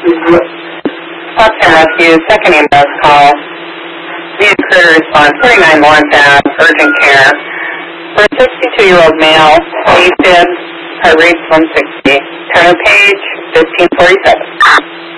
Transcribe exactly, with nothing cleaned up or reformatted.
Upton Rescue, second ambulance call. Needed crew to respond, forty-nine Lawrence Ave, urgent care. For a sixty-two-year-old male, AFib, heart rate one sixty. Turner page, fifteen forty-seven.